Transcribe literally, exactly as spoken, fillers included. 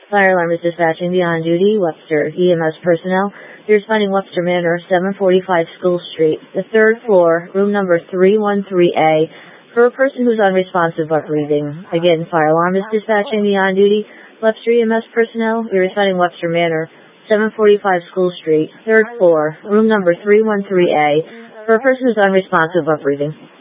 Fire alarm is dispatching the on-duty Webster E M S personnel. You're responding Webster Manor, seven forty-five School Street, the third floor, room number three one three A, for a person who's unresponsive but breathing. Again, fire alarm is dispatching the on-duty Webster E M S personnel. You're responding Webster Manor, seven forty-five School Street, third floor, room number three one three A, for a person who's unresponsive but breathing.